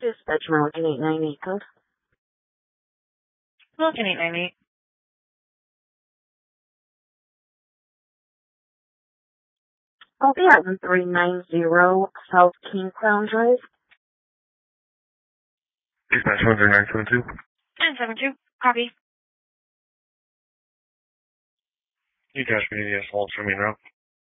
Dispatch American 898 code. American 898. I'll be at 390 South King Crown Drive. Dispatch 972. 972. Copy. You guys ready to assault for me now?